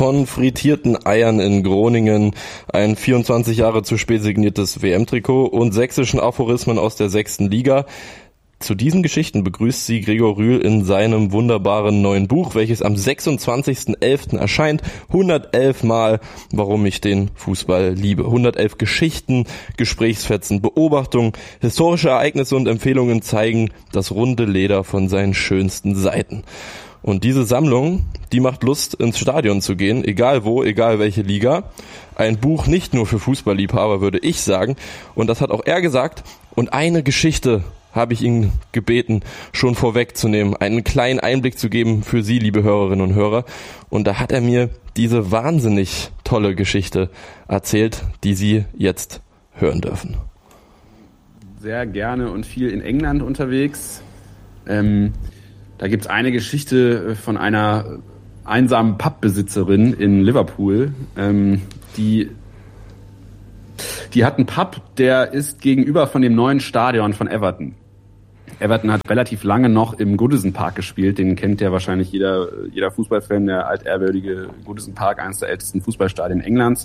von frittierten Eiern in Groningen, ein 24 Jahre zu spät signiertes WM-Trikot und sächsischen Aphorismen aus der 6. Liga. Zu diesen Geschichten begrüßt sie Gregor Rühl in seinem wunderbaren neuen Buch, welches am 26.11. erscheint. 111 Mal, warum ich den Fußball liebe. 111 Geschichten, Gesprächsfetzen, Beobachtungen, historische Ereignisse und Empfehlungen zeigen das runde Leder von seinen schönsten Seiten. Und diese Sammlung, die macht Lust, ins Stadion zu gehen, egal wo, egal welche Liga. Ein Buch nicht nur für Fußballliebhaber, würde ich sagen. Und das hat auch er gesagt. Und eine Geschichte habe ich ihn gebeten, schon vorwegzunehmen, einen kleinen Einblick zu geben für Sie, liebe Hörerinnen und Hörer. Und da hat er mir diese wahnsinnig tolle Geschichte erzählt, die Sie jetzt hören dürfen. Sehr gerne und viel in England unterwegs. Da gibt es eine Geschichte von einer einsamen Pubbesitzerin in Liverpool, die hat einen Pub, der ist gegenüber von dem neuen Stadion von Everton. Everton hat relativ lange noch im Goodison Park gespielt, den kennt ja wahrscheinlich jeder Fußballfan, der altehrwürdige Goodison Park, eines der ältesten Fußballstadien Englands.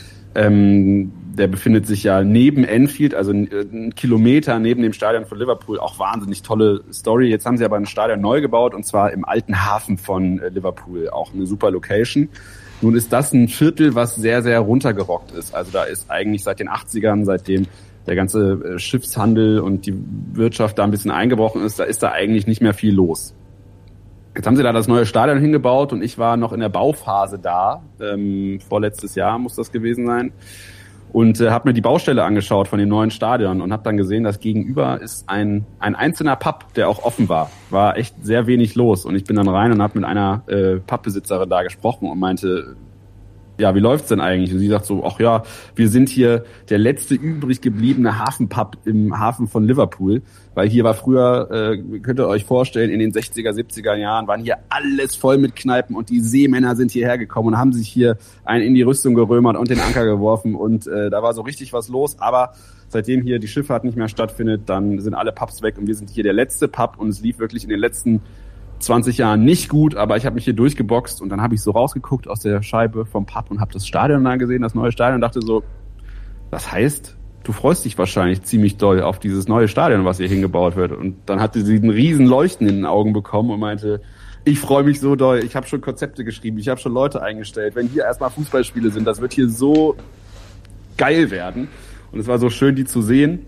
Der befindet sich ja neben Anfield, also einen Kilometer neben dem Stadion von Liverpool. Auch wahnsinnig tolle Story. Jetzt haben sie aber ein Stadion neu gebaut, und zwar im alten Hafen von Liverpool. Auch eine super Location. Nun ist das ein Viertel, was sehr, sehr runtergerockt ist. Also da ist eigentlich seit den 80ern, seitdem der ganze Schiffshandel und die Wirtschaft da ein bisschen eingebrochen ist, da ist da eigentlich nicht mehr viel los. Jetzt haben sie da das neue Stadion hingebaut und ich war noch in der Bauphase da. Vorletztes Jahr muss das gewesen sein. Und habe mir die Baustelle angeschaut von dem neuen Stadion und habe dann gesehen, dass gegenüber ist ein einzelner Pub, der auch offen war. War echt sehr wenig los. Und ich bin dann rein und habe mit einer Pubbesitzerin da gesprochen und meinte, ja, wie läuft's denn eigentlich? Und sie sagt so, ach ja, wir sind hier der letzte übrig gebliebene Hafenpub im Hafen von Liverpool, weil hier war früher, könnt ihr euch vorstellen, in den 60er, 70er Jahren waren hier alles voll mit Kneipen und die Seemänner sind hierher gekommen und haben sich hier einen in die Rüstung gerömert und den Anker geworfen und da war so richtig was los, aber seitdem hier die Schifffahrt nicht mehr stattfindet, dann sind alle Pubs weg und wir sind hier der letzte Pub und es lief wirklich in den letzten 20 Jahren nicht gut, aber ich habe mich hier durchgeboxt und dann habe ich so rausgeguckt aus der Scheibe vom Pub und habe das Stadion dann gesehen, das neue Stadion, und dachte so, das heißt, du freust dich wahrscheinlich ziemlich doll auf dieses neue Stadion, was hier hingebaut wird. Und dann hatte sie einen riesen Leuchten in den Augen bekommen und meinte, ich freue mich so doll, ich habe schon Konzepte geschrieben, ich habe schon Leute eingestellt, wenn hier erstmal Fußballspiele sind, das wird hier so geil werden. Und es war so schön, die zu sehen,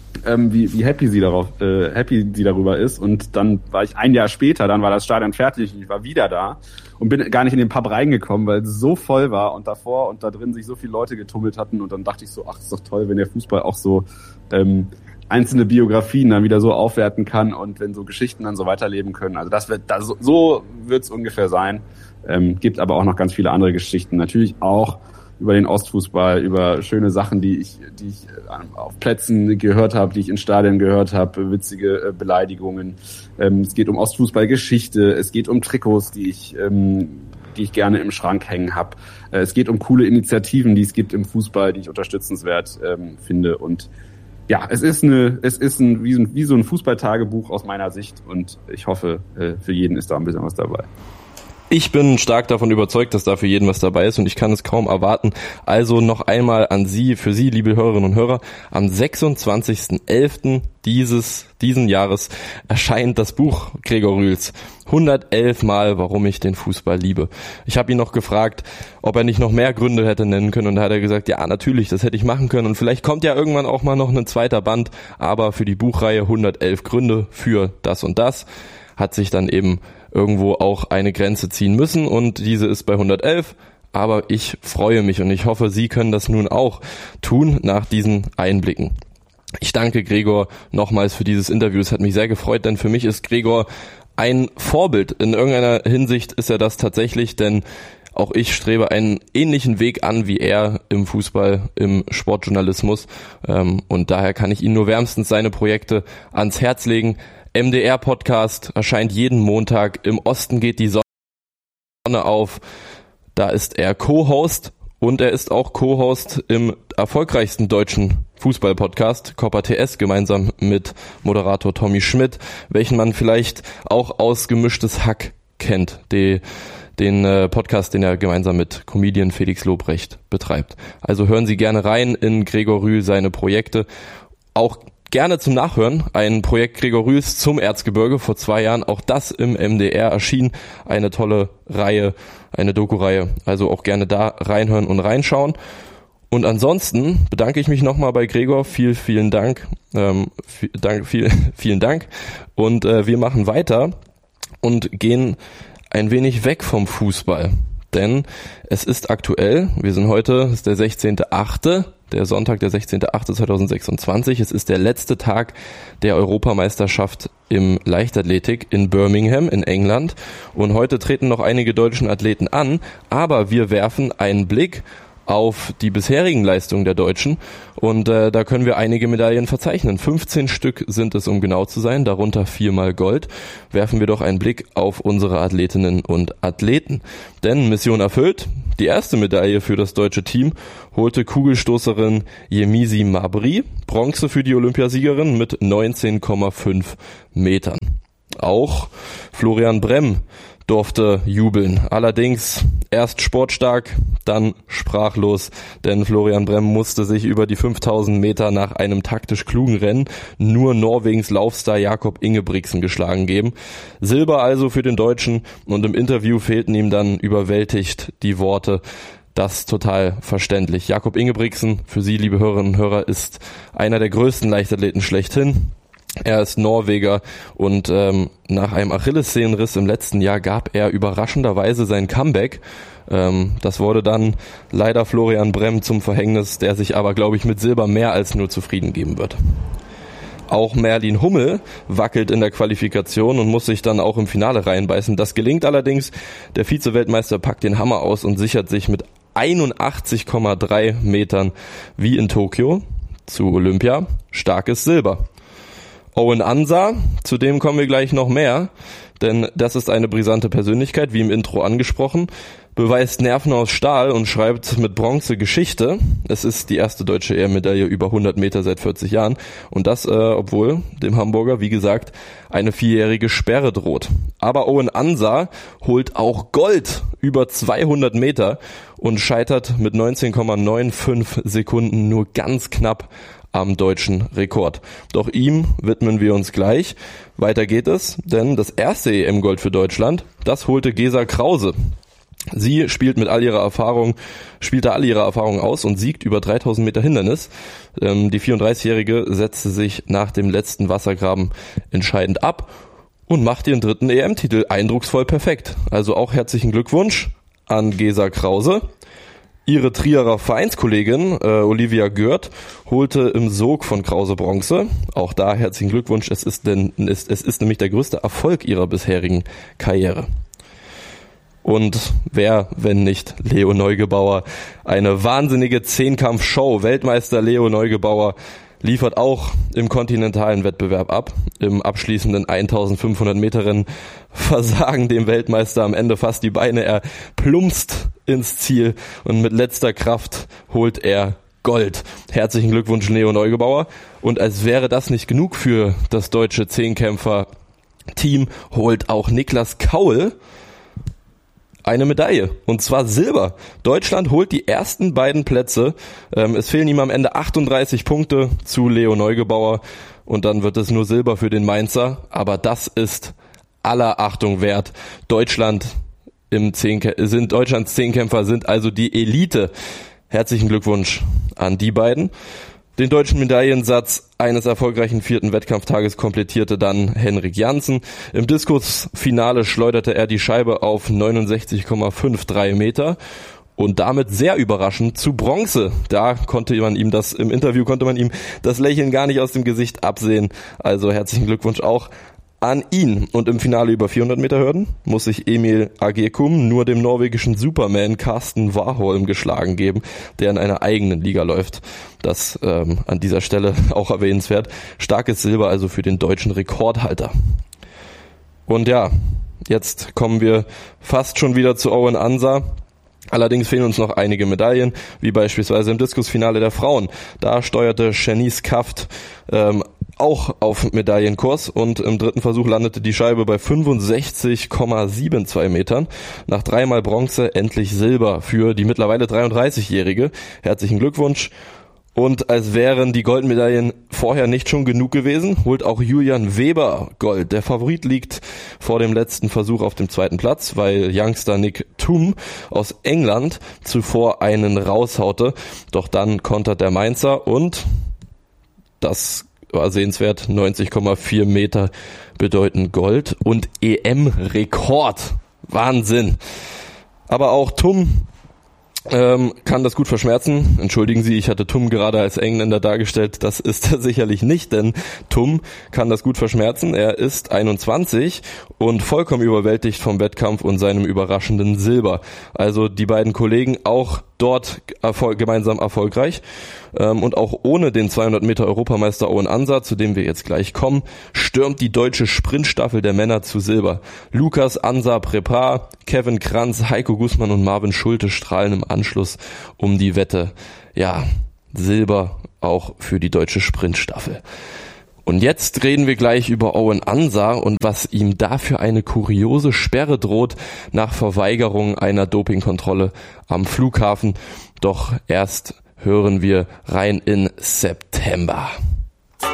wie happy sie darüber ist. Und dann war ich ein Jahr später, dann war das Stadion fertig und ich war wieder da und bin gar nicht in den Pub reingekommen, weil es so voll war und davor und da drin sich so viele Leute getummelt hatten. Und dann dachte ich so, ach, ist doch toll, wenn der Fußball auch so einzelne Biografien dann wieder so aufwerten kann und wenn so Geschichten dann so weiterleben können. Also so wird es ungefähr sein. Gibt aber auch noch ganz viele andere Geschichten. Natürlich auch über den Ostfußball, über schöne Sachen, die ich auf Plätzen gehört habe, die ich in Stadien gehört habe, witzige Beleidigungen. Es geht um Ostfußballgeschichte, es geht um Trikots, die ich gerne im Schrank hängen habe. Es geht um coole Initiativen, die es gibt im Fußball, die ich unterstützenswert finde. Und ja, es ist wie so ein Fußballtagebuch aus meiner Sicht und ich hoffe, für jeden ist da ein bisschen was dabei. Ich bin stark davon überzeugt, dass da für jeden was dabei ist und ich kann es kaum erwarten. Also noch einmal an Sie, für Sie, liebe Hörerinnen und Hörer, am 26.11. diesen Jahres erscheint das Buch Gregor Rühls. 111 Mal, warum ich den Fußball liebe. Ich habe ihn noch gefragt, ob er nicht noch mehr Gründe hätte nennen können und da hat er gesagt, ja natürlich, das hätte ich machen können und vielleicht kommt ja irgendwann auch mal noch ein zweiter Band, aber für die Buchreihe 111 Gründe für das und das hat sich dann eben irgendwo auch eine Grenze ziehen müssen und diese ist bei 111, aber ich freue mich und ich hoffe, Sie können das nun auch tun nach diesen Einblicken. Ich danke Gregor nochmals für dieses Interview, es hat mich sehr gefreut, denn für mich ist Gregor ein Vorbild. In irgendeiner Hinsicht ist er das tatsächlich, denn auch ich strebe einen ähnlichen Weg an wie er im Fußball, im Sportjournalismus und daher kann ich Ihnen nur wärmstens seine Projekte ans Herz legen. MDR-Podcast erscheint jeden Montag. Im Osten geht die Sonne auf. Da ist er Co-Host und er ist auch Co-Host im erfolgreichsten deutschen Fußball-Podcast, Copa TS, gemeinsam mit Moderator Tommy Schmidt, welchen man vielleicht auch aus Gemischtes Hack kennt. den Podcast, den er gemeinsam mit Comedian Felix Lobrecht betreibt. Also hören Sie gerne rein in Gregor Rühl, seine Projekte. Auch gerne zum Nachhören ein Projekt Gregor Rühls zum Erzgebirge vor 2 Jahren, auch das im MDR erschienen. Eine tolle Reihe, eine Doku-Reihe. Also auch gerne da reinhören und reinschauen. Und ansonsten bedanke ich mich nochmal bei Gregor. Vielen Dank. Vielen Dank. Und wir machen weiter und gehen ein wenig weg vom Fußball. Denn es ist aktuell, wir sind heute, es ist der 16.8., der Sonntag, der 16.8.2026. Es ist der letzte Tag der Europameisterschaft im Leichtathletik in Birmingham in England. Und heute treten noch einige deutschen Athleten an, aber wir werfen einen Blick auf die bisherigen Leistungen der Deutschen und da können wir einige Medaillen verzeichnen. 15 Stück sind es, um genau zu sein, darunter 4-mal Gold. Werfen wir doch einen Blick auf unsere Athletinnen und Athleten. Denn Mission erfüllt, die erste Medaille für das deutsche Team holte Kugelstoßerin Yemisi Mabry, Bronze für die Olympiasiegerin mit 19,5 Metern. Auch Florian Bremm durfte jubeln. Allerdings erst sportstark, dann sprachlos, denn Florian Bremm musste sich über die 5000 Meter nach einem taktisch klugen Rennen nur Norwegens Laufstar Jakob Ingebrigtsen geschlagen geben. Silber also für den Deutschen und im Interview fehlten ihm dann überwältigt die Worte. Das total verständlich. Jakob Ingebrigtsen, für Sie, liebe Hörerinnen und Hörer, ist einer der größten Leichtathleten schlechthin. Er ist Norweger und nach einem Achillessehnenriss im letzten Jahr gab er überraschenderweise sein Comeback. Das wurde dann leider Florian Bremm zum Verhängnis, der sich aber, glaube ich, mit Silber mehr als nur zufrieden geben wird. Auch Merlin Hummel wackelt in der Qualifikation und muss sich dann auch im Finale reinbeißen. Das gelingt allerdings. Der Vize-Weltmeister packt den Hammer aus und sichert sich mit 81,3 Metern wie in Tokio zu Olympia starkes Silber. Owen Ansa, zu dem kommen wir gleich noch mehr, denn das ist eine brisante Persönlichkeit, wie im Intro angesprochen, beweist Nerven aus Stahl und schreibt mit Bronze Geschichte. Es ist die erste deutsche EM-Medaille über 100 Meter seit 40 Jahren und das, obwohl dem Hamburger, wie gesagt, eine 4-jährige Sperre droht. Aber Owen Ansa holt auch Gold über 200 Meter und scheitert mit 19,95 Sekunden nur ganz knapp am deutschen Rekord. Doch ihm widmen wir uns gleich. Weiter geht es, denn das erste EM-Gold für Deutschland, das holte Gesa Krause. Sie spielte all ihre Erfahrungen aus und siegt über 3000 Meter Hindernis. Die 34-Jährige setzte sich nach dem letzten Wassergraben entscheidend ab und macht ihren 3. EM-Titel eindrucksvoll perfekt. Also auch herzlichen Glückwunsch an Gesa Krause. Ihre Trierer Vereinskollegin Olivia Gürt holte im Sog von Krause Bronze. Auch da herzlichen Glückwunsch. Es ist nämlich der größte Erfolg ihrer bisherigen Karriere. Und wer, wenn nicht Leo Neugebauer, eine wahnsinnige Zehnkampf-Show. Weltmeister Leo Neugebauer liefert auch im kontinentalen Wettbewerb ab. Im abschließenden 1500 Meter Rennen versagen dem Weltmeister am Ende fast die Beine. Er plumpst ins Ziel und mit letzter Kraft holt er Gold. Herzlichen Glückwunsch, Leo Neugebauer. Und als wäre das nicht genug für das deutsche Zehnkämpfer-Team, holt auch Niklas Kaul eine Medaille, und zwar Silber. Deutschland holt die ersten beiden Plätze. Es fehlen ihm am Ende 38 Punkte zu Leo Neugebauer und dann wird es nur Silber für den Mainzer. Aber das ist aller Achtung wert. Deutschlands Zehnkämpfer sind also die Elite. Herzlichen Glückwunsch an die beiden. Den deutschen Medaillensatz eines erfolgreichen 4. Wettkampftages komplettierte dann Henrik Janssen. Im Diskusfinale schleuderte er die Scheibe auf 69,53 Meter und damit sehr überraschend zu Bronze. Im Interview konnte man ihm das Lächeln gar nicht aus dem Gesicht absehen. Also herzlichen Glückwunsch auch an ihn. Und im Finale über 400 Meter Hürden muss sich Emil Agekum nur dem norwegischen Superman Karsten Warholm geschlagen geben, der in einer eigenen Liga läuft. Das an dieser Stelle auch erwähnenswert. Starkes Silber also für den deutschen Rekordhalter. Und ja, jetzt kommen wir fast schon wieder zu Owen Ansa. Allerdings fehlen uns noch einige Medaillen, wie beispielsweise im Diskusfinale der Frauen. Da steuerte Shanice Kraft auch auf Medaillenkurs und im dritten Versuch landete die Scheibe bei 65,72 Metern. Nach 3-mal Bronze endlich Silber für die mittlerweile 33-Jährige. Herzlichen Glückwunsch. Und als wären die Goldmedaillen vorher nicht schon genug gewesen, holt auch Julian Weber Gold. Der Favorit liegt vor dem letzten Versuch auf dem zweiten Platz, weil Youngster Nick Thum aus England zuvor einen raushaute. Doch dann kontert der Mainzer und das war sehenswert, 90,4 Meter bedeuten Gold und EM-Rekord. Wahnsinn. Aber auch Thum kann das gut verschmerzen. Entschuldigen Sie, ich hatte Thum gerade als Engländer dargestellt. Das ist er sicherlich nicht, denn Thum kann das gut verschmerzen. Er ist 21 und vollkommen überwältigt vom Wettkampf und seinem überraschenden Silber. Also die beiden Kollegen auch dort gemeinsam erfolgreich. Und auch ohne den 200 Meter Europameister Owen Ansa, zu dem wir jetzt gleich kommen, stürmt die deutsche Sprintstaffel der Männer zu Silber. Lukas Ansa Prepar, Kevin Kranz, Heiko Gußmann und Marvin Schulte strahlen im Anschluss um die Wette. Ja, Silber auch für die deutsche Sprintstaffel. Und jetzt reden wir gleich über Owen Ansa und was ihm da für eine kuriose Sperre droht nach Verweigerung einer Dopingkontrolle am Flughafen. Doch erst hören wir rein in September.